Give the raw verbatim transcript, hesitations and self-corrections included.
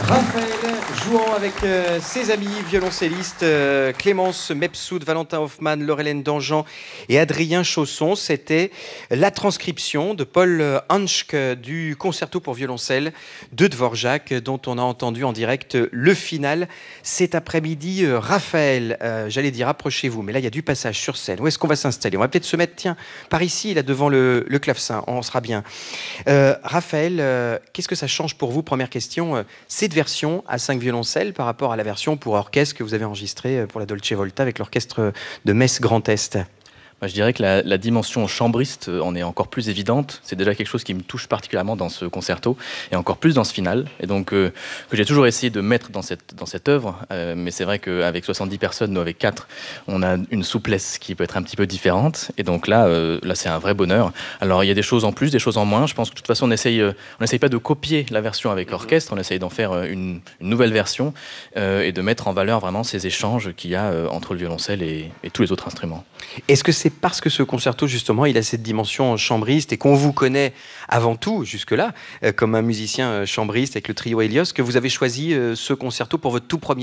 Raphaël jouant avec euh, ses amis violoncellistes euh, Clémence Mepsoud, Valentin Hoffmann, Laurelène Dangean et Adrien Chausson. C'était la transcription de Paul Hanschk du concerto pour violoncelle de Dvorak, dont on a entendu en direct le final cet après-midi. Raphaël, euh, j'allais dire approchez-vous, mais là il y a du passage sur scène. Où est-ce qu'on va s'installer? On va peut-être se mettre, tiens, par ici, là devant le, le clavecin, on sera bien. Euh, Raphaël, euh, qu'est-ce que ça change pour vous? Première question, euh, cette version à cinq violoncelles par rapport à la version pour orchestre que vous avez enregistrée pour la Dolce Volta avec l'orchestre de Metz Grand Est. Moi, je dirais que la, la dimension chambriste en est encore plus évidente. C'est déjà quelque chose qui me touche particulièrement dans ce concerto et encore plus dans ce final. Et donc, euh, que j'ai toujours essayé de mettre dans cette, dans cette œuvre. Euh, mais c'est vrai qu'avec soixante-dix personnes, nous avec quatre, on a une souplesse qui peut être un petit peu différente. Et donc là, euh, là c'est un vrai bonheur. Alors, il y a des choses en plus, des choses en moins. Je pense que de toute façon, on essaye, euh, on n'essaye pas de copier la version avec l'orchestre. On essaye d'en faire une, une nouvelle version euh, et de mettre en valeur vraiment ces échanges qu'il y a euh, entre le violoncelle et, et tous les autres instruments. Est-ce que c'est parce que ce concerto, justement, il a cette dimension chambriste et qu'on vous connaît avant tout, jusque-là, euh, comme un musicien chambriste avec le trio Hélios, que vous avez choisi euh, ce concerto pour votre tout premier